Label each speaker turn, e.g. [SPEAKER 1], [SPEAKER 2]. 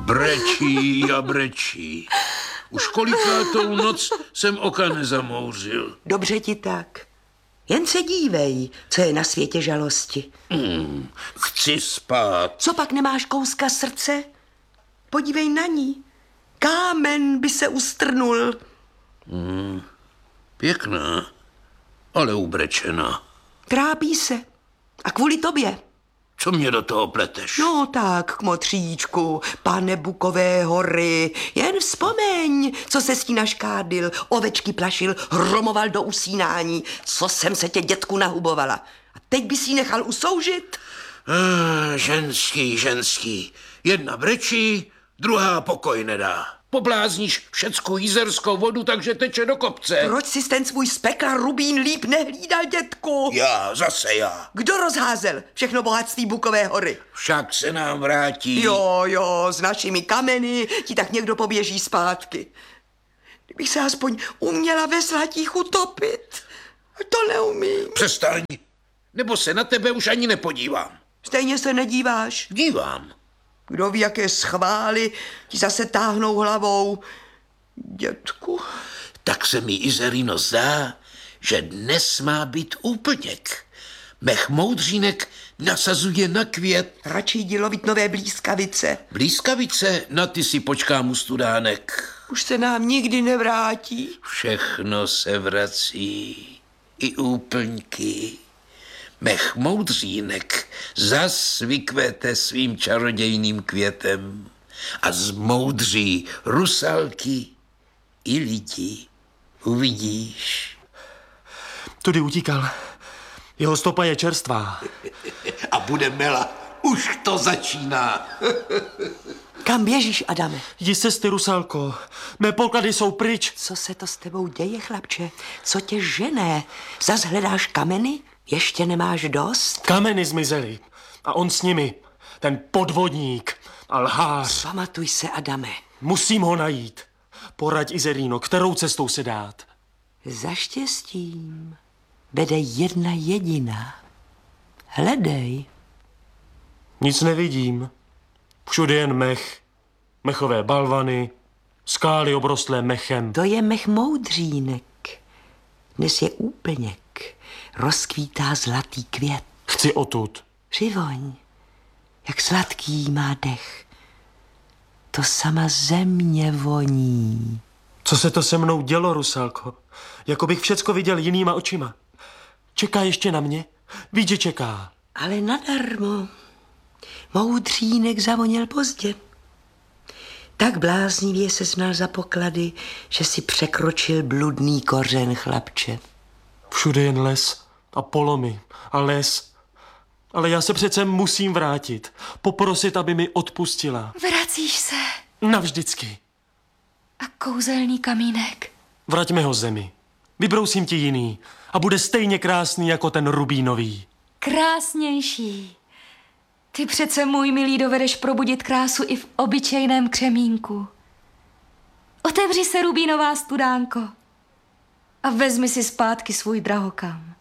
[SPEAKER 1] Brečí a brečí. Už kolikátou noc jsem oka nezamouřil.
[SPEAKER 2] Dobře ti tak. Jen se dívej, co je na světě žalosti.
[SPEAKER 1] Chci spát.
[SPEAKER 2] Co pak nemáš kouska srdce? Podívej na ní. Kámen by se ustrnul.
[SPEAKER 1] Pěkná, ale ubrečená.
[SPEAKER 2] Trápí se. A kvůli tobě.
[SPEAKER 1] Co mě do toho pleteš?
[SPEAKER 2] No tak, kmotříčku, pane Bukové hory, jen vzpomeň, co se s tí naškádil, ovečky plašil, hromoval do usínání, co jsem se tě, dětku, nahubovala. A teď by si ji nechal usoužit?
[SPEAKER 1] Ženský. Jedna brečí, druhá pokoj nedá. Poblázníš všeckou jízerskou vodu, takže teče do kopce.
[SPEAKER 2] Proč si ten svůj z pekla rubín líp nehlídal, dětku?
[SPEAKER 1] Zase já.
[SPEAKER 2] Kdo rozházel všechno bohatství Bukové hory?
[SPEAKER 1] Však se nám vrátí.
[SPEAKER 2] Jo, s našimi kameny ti tak někdo poběží zpátky. Kdybych se aspoň uměla ve slatích utopit. To neumím.
[SPEAKER 1] Přestaň, nebo se na tebe už ani nepodívám.
[SPEAKER 2] Stejně se nedíváš.
[SPEAKER 1] Dívám.
[SPEAKER 2] Kdo ví, jaké schvály ti zase táhnou hlavou. Dětku.
[SPEAKER 1] Tak se mi, Izerino, zdá, že dnes má být úplněk. Mech moudřínek nasazuje na květ.
[SPEAKER 2] Radši jdi lovit nové blízkavice.
[SPEAKER 1] Blízkavice, na ty si počkám u studánek.
[SPEAKER 2] Už se nám nikdy nevrátí.
[SPEAKER 1] Všechno se vrací, i úplňky. Mech moudřínek zas vykvete svým čarodějným květem a zmoudří rusalky i lidi. Uvidíš.
[SPEAKER 3] Tudy utíkal. Jeho stopa je čerstvá.
[SPEAKER 1] A bude mela. Už to začíná.
[SPEAKER 2] Kam běžíš, Adame?
[SPEAKER 3] Jdi cesty, Rusalko. Mé poklady jsou pryč.
[SPEAKER 2] Co se to s tebou děje, chlapče? Co tě žene? Zas hledáš kameny? Ještě nemáš dost?
[SPEAKER 3] Kameny zmizely. A on s nimi. Ten podvodník a lhář.
[SPEAKER 2] Pamatuj se, Adame.
[SPEAKER 3] Musím ho najít. Poraď, Izerino, kterou cestou se dát.
[SPEAKER 2] Za štěstím vede jedna jediná. Hledej.
[SPEAKER 3] Nic nevidím. Všude jen mech. Mechové balvany. Skály obrostlé mechem.
[SPEAKER 2] To je mech moudřínek. Dnes je úplněk. Rozkvítá zlatý květ.
[SPEAKER 3] Chci odtud.
[SPEAKER 2] Přivoň, jak sladký má dech. To sama země voní.
[SPEAKER 3] Co se to se mnou dělo, Rusalko? Jako bych všecko viděl jinýma očima. Čeká ještě na mě? Víš, že čeká.
[SPEAKER 2] Ale nadarmo. Moudřínek zavoněl pozdě. Tak bláznivě se znal za poklady, že si překročil bludný kořen, chlapče.
[SPEAKER 3] Všude jen les a polomy a les. Ale já se přece musím vrátit. Poprosit, aby mi odpustila.
[SPEAKER 4] Vracíš se.
[SPEAKER 3] Navždycky.
[SPEAKER 4] A kouzelný kamínek?
[SPEAKER 3] Vraťme ho zemi. Vybrousím ti jiný a bude stejně krásný jako ten rubínový.
[SPEAKER 4] Krásnější. Ty přece, můj milý, dovedeš probudit krásu i v obyčejném křemínku. Otevři se, rubínová studánko, a vezmi si zpátky svůj drahokam.